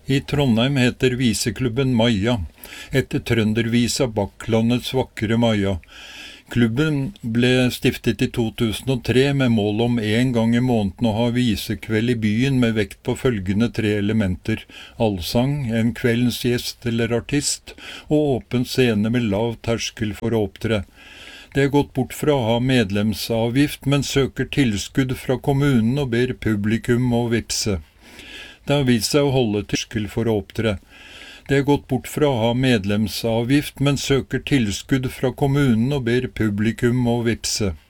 I Trondheim heter viseklubben Maja, etter trøndervisa Bakklandets vakre Maja. Klubben ble stiftet i 2003 med mål om en gang i måneden å ha visekveld i byen med vekt på følgende 3 elementer: allsang, en kveldens gjest eller artist, og åpen scene med lav terskel for å opptre. Det er gått bort fra å ha medlemsavgift, men søker tilskudd fra kommunen og ber publikum å vippse. Det har vist seg å holde terskel for å opptre. Det er gått bort fra å ha medlemsavgift, men søker tilskudd fra kommunen og ber publikum å vippse.